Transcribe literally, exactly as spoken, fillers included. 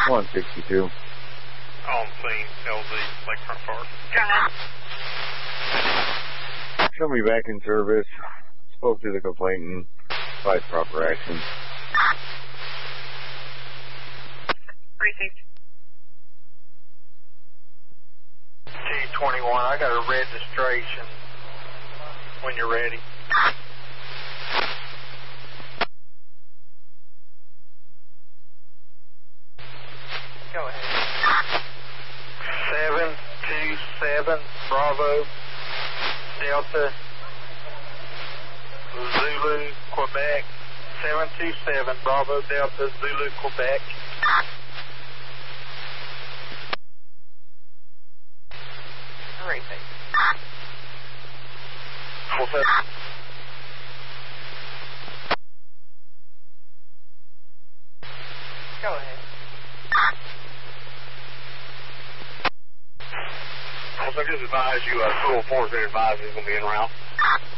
one sixty-two. On scene, L Z, Lakefront Park. Show me back in service. Spoke to the complainant. Advise proper action. Received. T twenty-one, I got a registration when you're ready. Go ahead. seven two seven Bravo Delta Zulu Quebec. seven two seven Bravo Delta Zulu Quebec. Great, thanks. Full set. Go ahead. Also, just advise you, uh, School Force advisor is going to be in around.